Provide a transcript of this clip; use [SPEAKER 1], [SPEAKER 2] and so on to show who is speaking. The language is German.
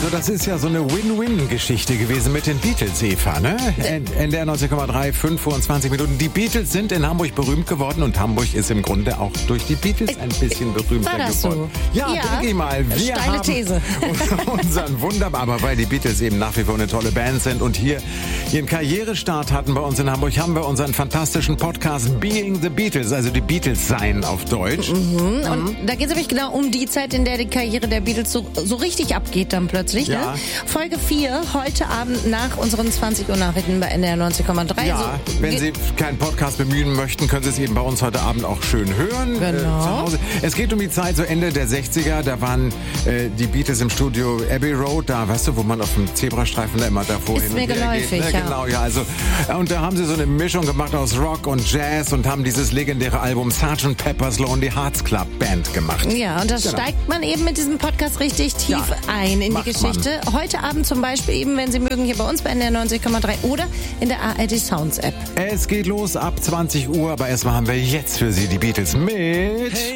[SPEAKER 1] Also das ist ja so eine Win-Win-Geschichte gewesen mit den Beatles, Eva, ne? NDR 90,3, 5 Uhr und 20 Minuten. Die Beatles sind in Hamburg berühmt geworden und Hamburg ist im Grunde auch durch die Beatles ein bisschen berühmter
[SPEAKER 2] War das
[SPEAKER 1] geworden.
[SPEAKER 2] so?
[SPEAKER 1] Ja, denke ich mal. Wir
[SPEAKER 2] Steile
[SPEAKER 1] haben
[SPEAKER 2] These.
[SPEAKER 1] unseren wunderbar, aber weil die Beatles eben nach wie vor eine tolle Band sind und hier ihren Karrierestart hatten bei uns in Hamburg, haben wir unseren fantastischen Podcast Being the Beatles, also die Beatles sein auf Deutsch.
[SPEAKER 2] Und da geht es nämlich genau um die Zeit, in der die Karriere der Beatles so richtig abgeht dann plötzlich.
[SPEAKER 1] Ja.
[SPEAKER 2] Ne? Folge 4, heute Abend nach unseren 20 Uhr Nachrichten bei NDR 90,3.
[SPEAKER 1] Ja, wenn Sie keinen Podcast bemühen möchten, können Sie es eben bei uns heute Abend auch schön hören.
[SPEAKER 2] Genau.
[SPEAKER 1] Zu Hause. Es geht um die Zeit so Ende der 60er, da waren die Beatles im Studio Abbey Road, da, weißt du, wo man auf dem Zebrastreifen da immer davor
[SPEAKER 2] Ist
[SPEAKER 1] hin
[SPEAKER 2] mir
[SPEAKER 1] und her
[SPEAKER 2] geläufig,
[SPEAKER 1] geht. Ne?
[SPEAKER 2] ja.
[SPEAKER 1] Genau, ja, also, und da haben sie so eine Mischung gemacht aus Rock und Jazz und haben dieses legendäre Album Sgt. Pepper's Lonely Hearts Club Band gemacht.
[SPEAKER 2] Ja, und das
[SPEAKER 1] Genau.
[SPEAKER 2] steigt man eben mit diesem Podcast richtig tief
[SPEAKER 1] Ja,
[SPEAKER 2] ein in die
[SPEAKER 1] macht
[SPEAKER 2] Geschichte. Heute Abend zum Beispiel eben, wenn Sie mögen, hier bei uns bei NDR 90,3 oder in der ARD Sounds App.
[SPEAKER 1] Es geht los ab 20 Uhr, aber erstmal haben wir jetzt für Sie die Beatles mit...